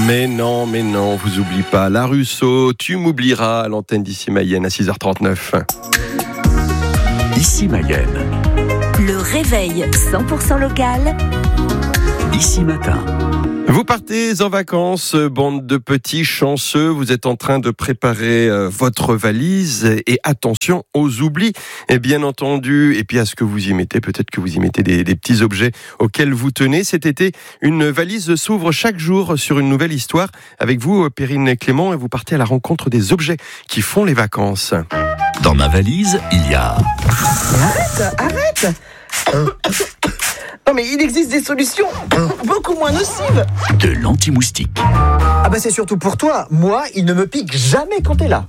Mais non, vous oubliez pas. La Russo, tu m'oublieras à l'antenne d'Ici Mayenne à 6h39. Ici Mayenne. Le réveil 100% local. Ici Matin. Vous partez en vacances, bande de petits chanceux, vous êtes en train de préparer votre valise et attention aux oublis, et bien entendu, et puis à ce que vous y mettez, peut-être que vous y mettez des petits objets auxquels vous tenez. Cet été, une valise s'ouvre chaque jour sur une nouvelle histoire. Avec vous, Perrine Clément, et vous partez à la rencontre des objets qui font les vacances. Dans ma valise, il y a... Arrête Non mais il existe des solutions beaucoup moins nocives. De l'anti-moustique. Ah bah c'est surtout pour toi. Moi, il ne me pique jamais quand t'es là.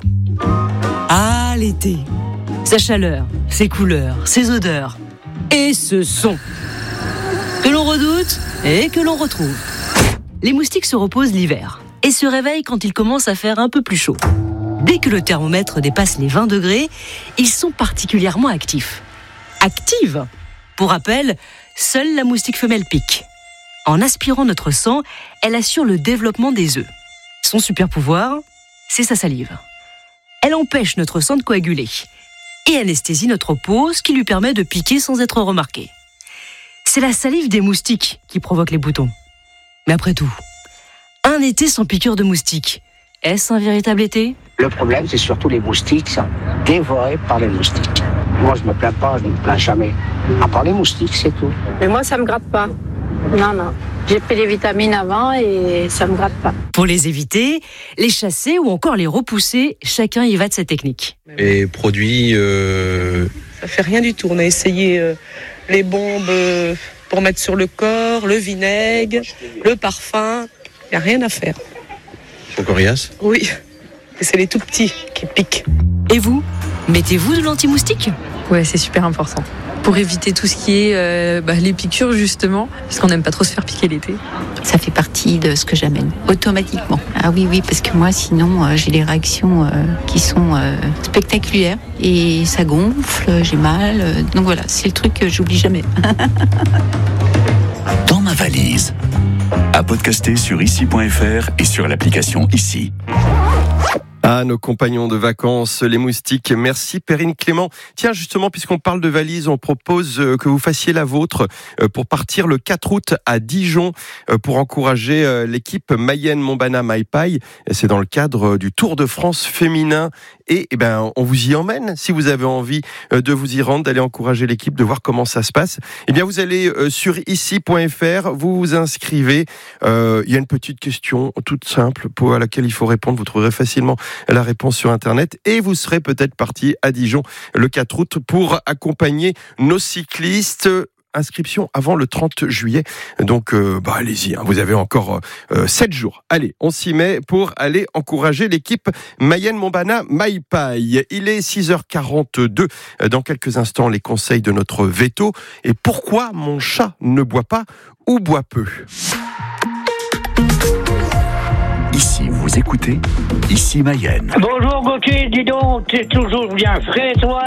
Ah, l'été. Sa chaleur, ses couleurs, ses odeurs et ce son que l'on redoute et que l'on retrouve. Les moustiques se reposent l'hiver et se réveillent quand il commence à faire un peu plus chaud. Dès que le thermomètre dépasse les 20 degrés, ils sont particulièrement actifs. Active. Pour rappel, seule la moustique femelle pique. En aspirant notre sang, elle assure le développement des œufs. Son super pouvoir, c'est sa salive. Elle empêche notre sang de coaguler et anesthésie notre peau, ce qui lui permet de piquer sans être remarqué. C'est la salive des moustiques qui provoque les boutons. Mais après tout, un été sans piqûre de moustiques, est-ce un véritable été ? Le problème, c'est surtout les moustiques, sont dévorés par les moustiques. Moi, je me plains pas, je ne me plains jamais. À part les moustiques, c'est tout. Mais moi, ça me gratte pas. Non. J'ai pris les vitamines avant et ça me gratte pas. Pour les éviter, les chasser ou encore les repousser, chacun y va de sa technique. Les produits... Ça fait rien du tout. On a essayé les bombes pour mettre sur le corps, le vinaigre, le parfum. Il n'y a rien à faire. C'est coriace ? Oui. Et c'est les tout petits qui piquent. Et vous, mettez-vous de l'anti-moustique ? Ouais, c'est super important. Pour éviter tout ce qui est les piqûres, justement, parce qu'on n'aime pas trop se faire piquer l'été. Ça fait partie de ce que j'amène, automatiquement. Ah oui, parce que moi, sinon, j'ai des réactions qui sont spectaculaires. Et ça gonfle, j'ai mal. Donc voilà, c'est le truc que j'oublie jamais. Dans ma valise. À podcaster sur ici.fr et sur l'application Ici. Ah, nos compagnons de vacances, les moustiques. Merci Perrine Clément. Tiens, justement, puisqu'on parle de valise, on propose que vous fassiez la vôtre pour partir le 4 août à Dijon pour encourager l'équipe Mayenne-Montbana Maipaille. C'est dans le cadre du Tour de France féminin. Et on vous y emmène si vous avez envie de vous y rendre, d'aller encourager l'équipe, de voir comment ça se passe. Eh bien, vous allez sur ici.fr, vous vous inscrivez. Il y a une petite question toute simple à laquelle il faut répondre. Vous trouverez facilement la réponse sur Internet et vous serez peut-être parti à Dijon le 4 août pour accompagner nos cyclistes. Inscription avant le 30 juillet. Donc, allez-y, vous avez encore 7 jours. Allez, on s'y met pour aller encourager l'équipe Mayenne-Montbana Maipaille. Il est 6h42. Dans quelques instants, les conseils de notre veto. Et pourquoi mon chat ne boit pas ou boit peu ? Ici, vous écoutez Ici Mayenne. Bonjour Gauthier, dis donc, t'es toujours bien frais, toi.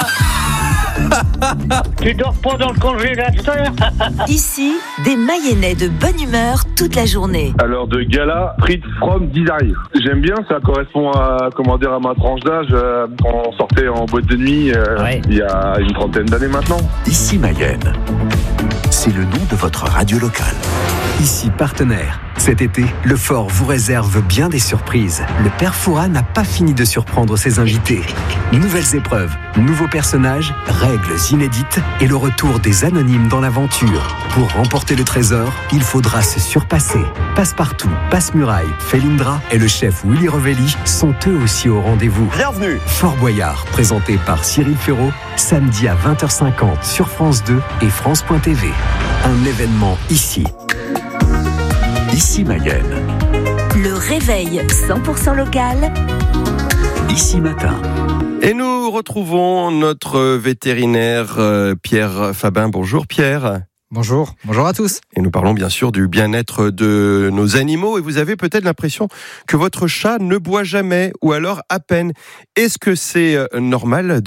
Tu dors pas dans le congélateur? Ici, des Mayennais de bonne humeur toute la journée. Alors de gala, frites from Desire. J'aime bien, ça correspond à ma tranche d'âge quand on sortait en boîte de nuit il y a une trentaine d'années maintenant. Ici Mayenne. C'est le nom de votre radio locale. Ici partenaire. Cet été, le Fort vous réserve bien des surprises. Le Père Fouras n'a pas fini de surprendre ses invités. Nouvelles épreuves, nouveaux personnages, règles inédites et le retour des anonymes dans l'aventure. Pour remporter le trésor, il faudra se surpasser. Passepartout, Passe-Muraille, Felindra et le chef Willy Revelli sont eux aussi au rendez-vous. Bienvenue. Fort Boyard, présenté par Cyril Ferraud, samedi à 20h50 sur France 2 et France.tv. Un événement ici. Ici Mayenne. Le réveil 100% local. Ici Matin. Et nous retrouvons notre vétérinaire Pierre Fabin. Bonjour Pierre. Bonjour à tous. Et nous parlons bien sûr du bien-être de nos animaux. Et vous avez peut-être l'impression que votre chat ne boit jamais ou alors à peine. Est-ce que c'est normal, docteur ?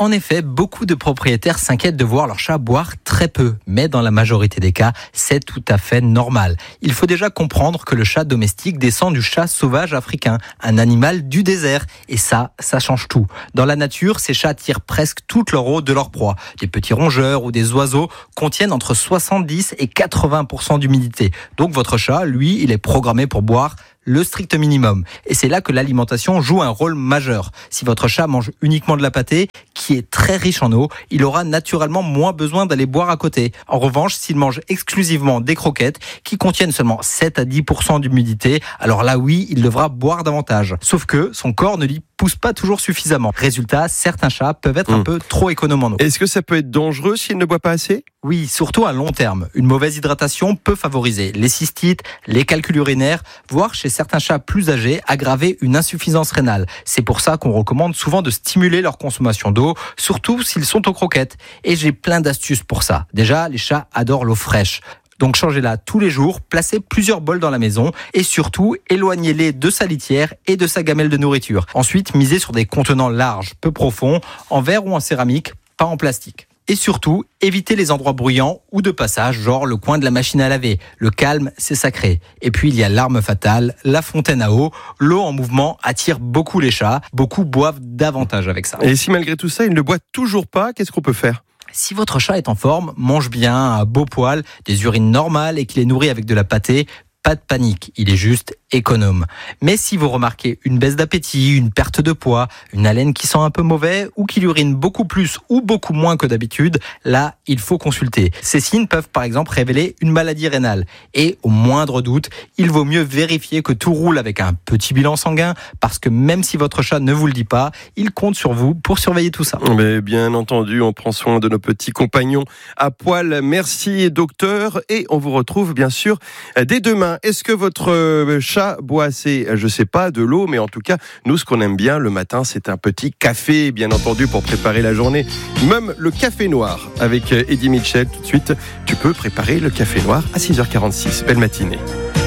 En effet, beaucoup de propriétaires s'inquiètent de voir leur chat boire très peu. Mais dans la majorité des cas, c'est tout à fait normal. Il faut déjà comprendre que le chat domestique descend du chat sauvage africain, un animal du désert. Et ça change tout. Dans la nature, ces chats tirent presque toute leur eau de leur proie. Des petits rongeurs ou des oiseaux contiennent entre 70 et 80% d'humidité. Donc votre chat, lui, il est programmé pour boire le strict minimum. Et c'est là que l'alimentation joue un rôle majeur. Si votre chat mange uniquement de la pâtée, qui est très riche en eau, il aura naturellement moins besoin d'aller boire à côté. En revanche, s'il mange exclusivement des croquettes, qui contiennent seulement 7 à 10% d'humidité, alors là oui, il devra boire davantage. Sauf que son corps ne lui pousse pas toujours suffisamment. Résultat, certains chats peuvent être un peu trop économes en eau. Est-ce que ça peut être dangereux s'il ne boit pas assez ? Oui, surtout à long terme. Une mauvaise hydratation peut favoriser les cystites, les calculs urinaires, voire chez certains chats plus âgés, aggraver une insuffisance rénale. C'est pour ça qu'on recommande souvent de stimuler leur consommation d'eau, surtout s'ils sont aux croquettes. Et j'ai plein d'astuces pour ça. Déjà, les chats adorent l'eau fraîche. Donc changez-la tous les jours, placez plusieurs bols dans la maison et surtout éloignez-les de sa litière et de sa gamelle de nourriture. Ensuite, misez sur des contenants larges, peu profonds, en verre ou en céramique, pas en plastique. Et surtout, évitez les endroits bruyants ou de passage, genre le coin de la machine à laver. Le calme, c'est sacré. Et puis il y a l'arme fatale, la fontaine à eau. L'eau en mouvement attire beaucoup les chats. Beaucoup boivent davantage avec ça. Et si malgré tout ça, il ne boit toujours pas, qu'est-ce qu'on peut faire ? Si votre chat est en forme, mange bien, à beau poil, des urines normales et qu'il est nourri avec de la pâtée, pas de panique, il est juste économe. Mais si vous remarquez une baisse d'appétit, une perte de poids, une haleine qui sent un peu mauvais ou qu'il urine beaucoup plus ou beaucoup moins que d'habitude, là, il faut consulter. Ces signes peuvent par exemple révéler une maladie rénale. Et au moindre doute, il vaut mieux vérifier que tout roule avec un petit bilan sanguin parce que même si votre chat ne vous le dit pas, il compte sur vous pour surveiller tout ça. Mais bien entendu, on prend soin de nos petits compagnons à poil. Merci docteur et on vous retrouve bien sûr dès demain. Est-ce que votre chat boit assez, je sais pas, de l'eau, mais en tout cas, nous, ce qu'on aime bien le matin, c'est un petit café, bien entendu, pour préparer la journée. Même le café noir avec Eddie Mitchell. Tout de suite, tu peux préparer le café noir à 6h46. Belle matinée.